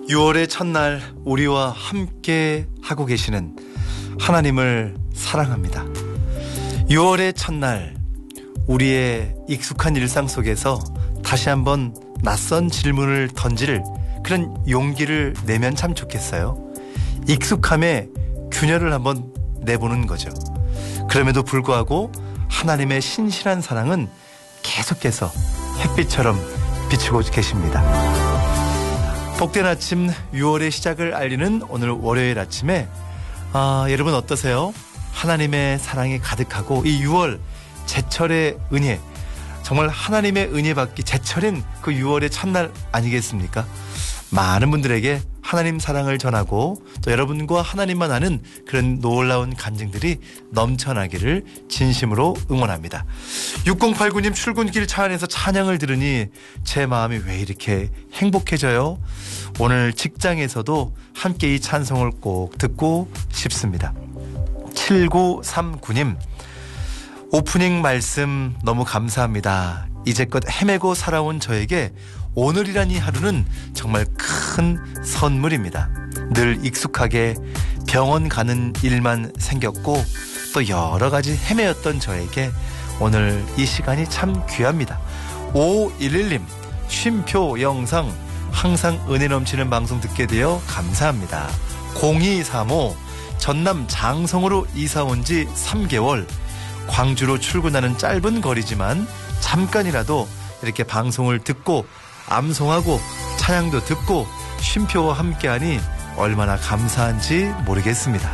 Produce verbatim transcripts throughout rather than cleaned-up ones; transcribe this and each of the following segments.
유월의 첫날 우리와 함께 하고 계시는 하나님을 사랑합니다. 유월의 첫날 우리의 익숙한 일상 속에서 다시 한번 낯선 질문을 던질 그런 용기를 내면 참 좋겠어요. 익숙함에 균열을 한번 내보는 거죠. 그럼에도 불구하고 하나님의 신실한 사랑은 계속해서 햇빛처럼 비추고 계십니다. 복된 아침 유월의 시작을 알리는 오늘 월요일 아침에 아, 여러분 어떠세요? 하나님의 사랑이 가득하고 이 유월 제철의 은혜, 정말 하나님의 은혜 받기 제철인 그 유월의 첫날 아니겠습니까? 많은 분들에게 하나님 사랑을 전하고 또 여러분과 하나님만 아는 그런 놀라운 간증들이 넘쳐나기를 진심으로 응원합니다. 육공팔구 님 출근길 차 안에서 찬양을 들으니 제 마음이 왜 이렇게 행복해져요? 오늘 직장에서도 함께 이 찬송을 꼭 듣고 싶습니다. 칠구삼구 님 오프닝 말씀 너무 감사합니다. 이제껏 헤매고 살아온 저에게 오늘이란 이 하루는 정말 큰 선물입니다. 늘 익숙하게 병원 가는 일만 생겼고 또 여러 가지 헤매였던 저에게 오늘 이 시간이 참 귀합니다. 오일일 님 쉼표 영상 항상 은혜 넘치는 방송 듣게 되어 감사합니다. 공이삼오 전남 장성으로 이사 온 지 삼 개월 광주로 출근하는 짧은 거리지만 잠깐이라도 이렇게 방송을 듣고 암송하고 찬양도 듣고 쉼표와 함께하니 얼마나 감사한지 모르겠습니다.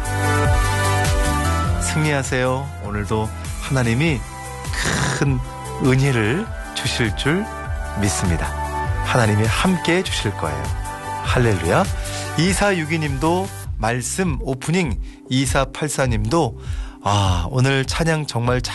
승리하세요. 오늘도 하나님이 큰 은혜를 주실 줄 믿습니다. 하나님이 함께 주실 거예요. 할렐루야. 이사육이 님도 말씀 오프닝 이사팔사 님도 아, 오늘 찬양 정말 잘